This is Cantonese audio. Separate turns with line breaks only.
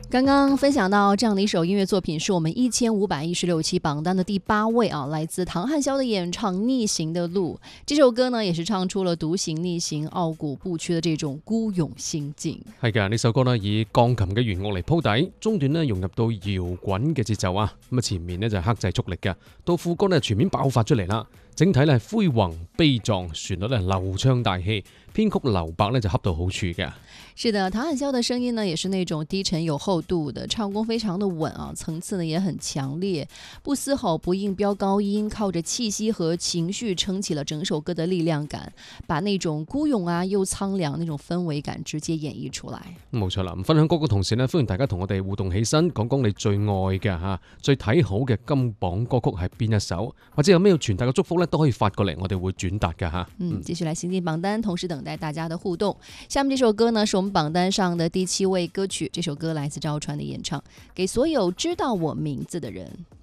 刚刚分享到这样的一首音乐作品，是我们1516期榜单的第8位啊，来自唐汉霄的演唱《逆行的路》。这首歌呢，也是唱出了独行逆行、傲骨不屈的这種孤勇心境。
係嘅，呢首歌呢以鋼琴嘅弦樂嚟鋪底，中段呢融入到搖滾嘅節奏啊，咁啊前面呢就係克制速力嘅，到副歌呢全面爆發出嚟啦。整體呢係恢宏悲壯，旋律呢流暢大氣，編曲留白呢就恰到好處嘅。
是的，唐汉霄的聲音呢也是那種低沉有厚度的，唱功非常的穩啊，層次呢也很強烈，不嘶吼不硬飆高音，靠着氣息和情緒撐起了整首歌的力量感，把那種孤勇啊又蒼涼那種氛圍感直接演繹出來。
冇錯啦，咁分享歌嘅同時呢，歡迎大家同我哋互動起身，講講你最愛嘅嚇、最睇好嘅金榜歌曲係邊一首，或者有咩要傳達嘅祝福呢，都可以發過嚟，我哋會轉達嘅嚇。
繼續來行進榜單，同時等待大家的互動。下面這首歌呢，是我們榜單上的第7位歌曲，這首歌來自趙傳的演唱，給所有知道我名字的人。